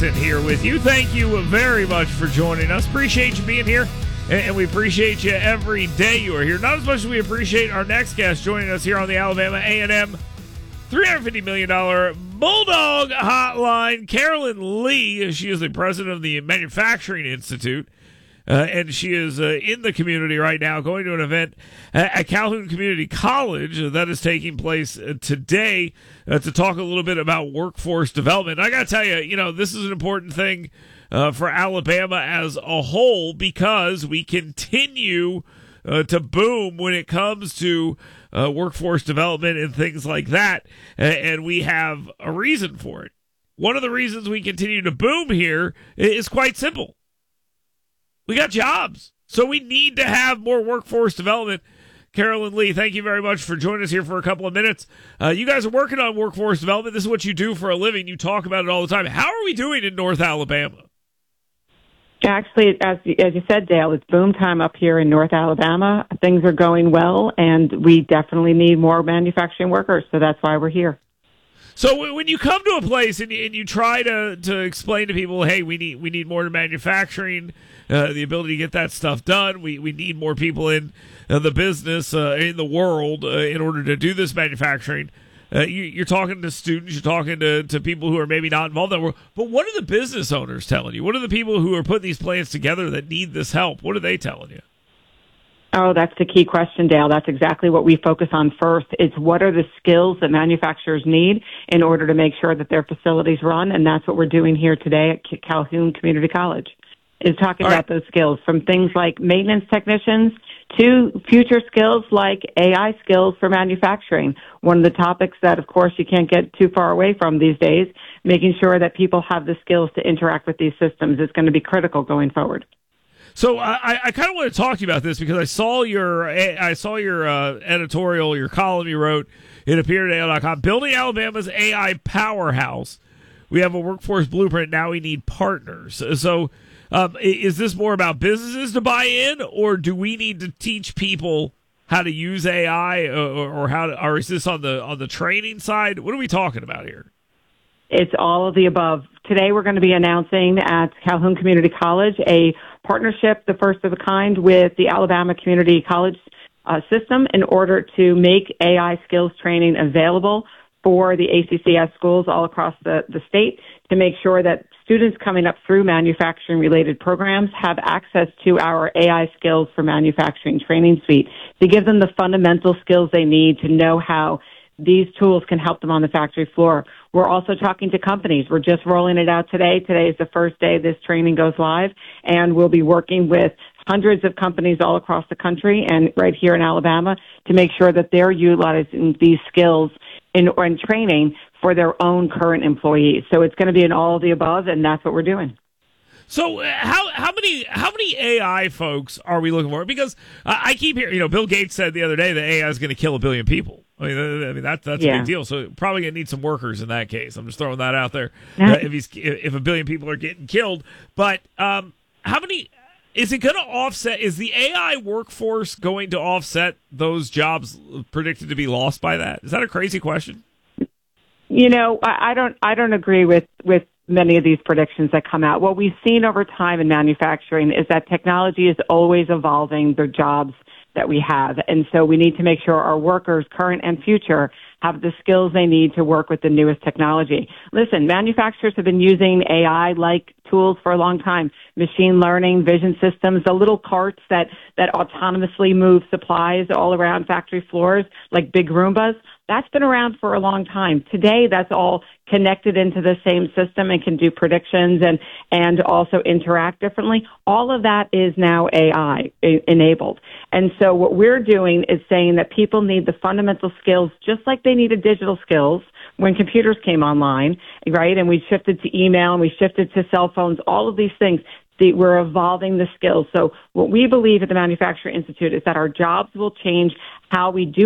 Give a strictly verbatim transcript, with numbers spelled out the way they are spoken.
Jackson here with you. Thank you very much for joining us. Appreciate you being here, and we appreciate you every day you are here. Not as much as we appreciate our next guest joining us here on the Alabama A and M three hundred fifty million dollars Bulldog Hotline. Carolyn Lee, she is the president of the Manufacturing Institute. Uh, and she is uh, in the community right now, going to an event at, at Calhoun Community College uh, that is taking place uh, today uh, to talk a little bit about workforce development. And I got to tell you, you know, this is an important thing uh, for Alabama as a whole because we continue uh, to boom when it comes to uh, workforce development and things like that. Uh, and we have a reason for it. One of the reasons we continue to boom here is quite simple. We got jobs, so we need to have more workforce development. Carolyn Lee, thank you very much for joining us here for a couple of minutes. Uh, you guys are working on workforce development. This is what you do for a living. You talk about it all the time. How are we doing in North Alabama? Actually, as as you said, Dale, it's boom time up here in North Alabama. Things are going well, and we definitely need more manufacturing workers, so that's why we're here. So when you come to a place and you, and you try to, to explain to people, hey, we need we need more manufacturing, uh, the ability to get that stuff done. We we need more people in uh, the business, uh, in the world, uh, in order to do this manufacturing. Uh, you, you're talking to students, you're talking to, to people who are maybe not involved in that world. But what are the business owners telling you? What are the people who are putting these plants together that need this help? What are they telling you? Oh, that's the key question, Dale. That's exactly what we focus on first. It's what are the skills that manufacturers need in order to make sure that their facilities run, and that's what we're doing here today at Calhoun Community College, is talking All about right. those skills, from things like maintenance technicians to future skills like A I skills for manufacturing. One of the topics that, of course, you can't get too far away from these days, making sure that people have the skills to interact with these systems is going to be critical going forward. So I, I kind of want to talk to you about this because I saw your I saw your uh, editorial, your column you wrote. It appeared at A O dot com. Building Alabama's A I powerhouse. We have a workforce blueprint. Now we need partners. So um, is this more about businesses to buy in, or do we need to teach people how to use A I, or, or how to, or is this on the on the training side? What are we talking about here? It's all of the above. Today we're going to be announcing at Calhoun Community College a partnership, the first of a kind, with the Alabama Community College uh, system in order to make A I skills training available for the A C C S schools all across the, the state to make sure that students coming up through manufacturing-related programs have access to our A I skills for manufacturing training suite to give them the fundamental skills they need to know how these tools can help them on the factory floor. We're also talking to companies. We're just rolling it out today. Today is the first day this training goes live, and we'll be working with hundreds of companies all across the country and right here in Alabama to make sure that they're utilizing these skills in, or in training for their own current employees. So it's going to be an all of the above, and that's what we're doing. So uh, how how many how many A I folks are we looking for? Because uh, I keep hearing, you know, Bill Gates said the other day that A I is going to kill a billion people. I mean, uh, I mean that that's yeah. a big deal. So probably going to need some workers in that case. I'm just throwing that out there. Uh, if he's if a billion people are getting killed, but um, how many is it going to offset? Is the A I workforce going to offset those jobs predicted to be lost by that? Is that a crazy question? You know, I, I don't I don't agree with with. many of these predictions that come out. What we've seen over time in manufacturing is that technology is always evolving the jobs that we have. And so we need to make sure our workers, current and future, have the skills they need to work with the newest technology. Listen, manufacturers have been using A I-like tools for a long time. Machine learning, vision systems, the little carts that, that autonomously move supplies all around factory floors, like big Roombas. That's been around for a long time. Today, that's all connected into the same system and can do predictions and, and also interact differently. All of that is now A I enabled. And so what we're doing is saying that people need the fundamental skills just like they needed digital skills when computers came online, right? And we shifted to email and we shifted to cell phones, all of these things. We're evolving the skills. So what we believe at the Manufacturing Institute is that our jobs will change how we do